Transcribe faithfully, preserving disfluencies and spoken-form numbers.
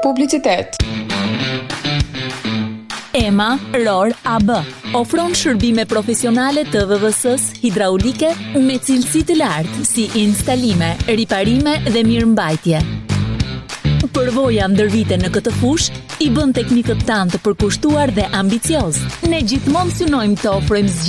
Publicitet. EMA ROR A B ofron shërbime profesionale të V V S-s hidraulike me cilësi të lartë si instalime, riparime dhe mirëmbajtje. Përvoja ndër vite në këtë fushë i bën teknikët tanë të përkushtuar dhe ambicioz. Ne gjithmonë synojmë të ofrojmë zgjedhje